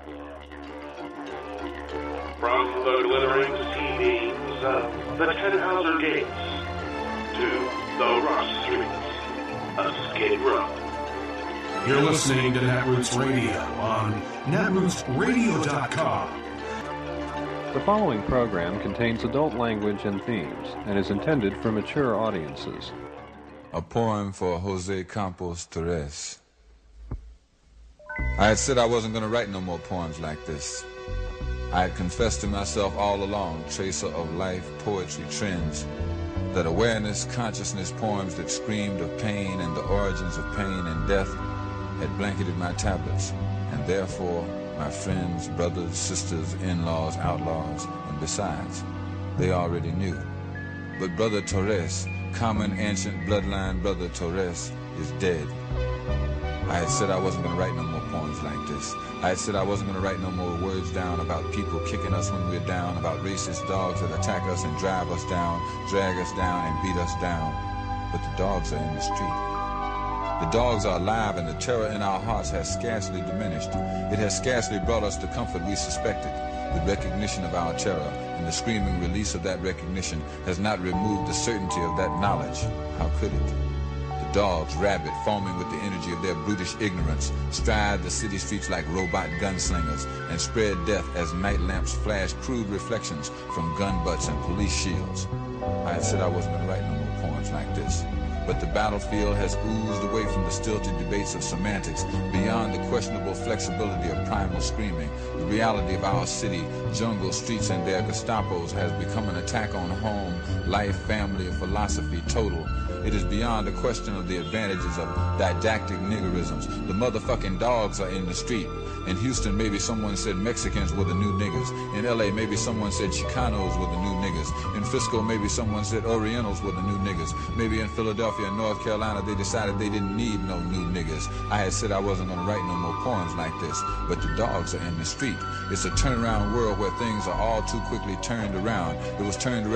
From the glittering sea beams of the Tannhauser Gates to the Ross Streets, Escape Room. You're listening to Netroots Radio on netrootsradio.com. The following program contains adult language and themes and is intended for mature audiences. A poem for Jose Campos Torres. I had said I wasn't going to write no more poems like this. I had confessed to myself all along, tracer of life, poetry, trends, that awareness, consciousness poems that screamed of pain and the origins of pain and death had blanketed my tablets, and therefore my friends, brothers, sisters, in-laws, outlaws, and besides, they already knew. But Brother Torres, common ancient bloodline Brother Torres, is dead. I had said I wasn't going to write no more poems like this. I had said I wasn't going to write no more words down about people kicking us when we're down, about racist dogs that attack us and drive us down, drag us down, and beat us down. But the dogs are in the street. The dogs are alive, and the terror in our hearts has scarcely diminished. It has scarcely brought us the comfort we suspected. The recognition of our terror and the screaming release of that recognition has not removed the certainty of that knowledge. How could it? The dogs, rabid, foaming with the energy of their brutish ignorance, stride the city streets like robot gunslingers and spread death as night lamps flash crude reflections from gun butts and police shields. I had said I wasn't going to write no more poems like this. But the battlefield has oozed away from the stilted debates of semantics, beyond the questionable flexibility of primal screaming. The reality of our city, jungle, streets, and their Gestapos has become an attack on home, life, family, and philosophy total. It is beyond the question of the advantages of didactic niggerisms. The motherfucking dogs are in the street. In Houston, maybe someone said Mexicans were the new niggas. In LA, maybe someone said Chicanos were the new niggas. In Frisco, maybe someone said Orientals were the new niggas. Maybe in Philadelphia and North Carolina, they decided they didn't need no new niggas. I had said I wasn't going to write no more poems like this, but the dogs are in the street. It's a turnaround world where things are all too quickly turned around. It was turned around